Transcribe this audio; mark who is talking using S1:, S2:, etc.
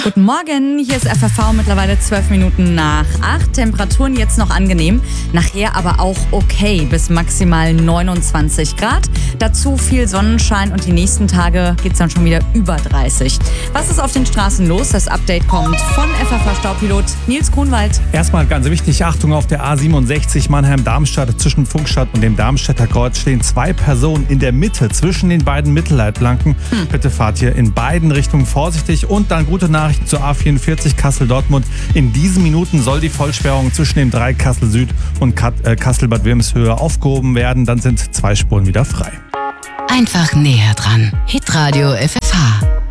S1: Guten Morgen, hier ist FFV, mittlerweile 12 Minuten nach 8. Temperaturen jetzt noch angenehm, nachher aber auch okay, bis maximal 29 Grad. Dazu viel Sonnenschein und die nächsten Tage geht's dann schon wieder über 30. Was ist auf den Straßen los? Das Update kommt von FFV-Staupilot Nils Grunwald.
S2: Erstmal ganz wichtig, Achtung auf der A67 Mannheim-Darmstadt. Zwischen Funkstadt und dem Darmstädter Kreuz stehen 2 Personen in der Mitte zwischen den beiden Mittelleitplanken. Bitte fahrt hier in beiden Richtungen vorsichtig. Und dann gute Nachrichten zur A44 Kassel-Dortmund. In diesen Minuten soll die Vollsperrung zwischen dem Dreieck Kassel-Süd und Kassel-Bad Wilmshöhe aufgehoben werden. Dann sind 2 Spuren wieder frei.
S3: Einfach näher dran. Hitradio FFH.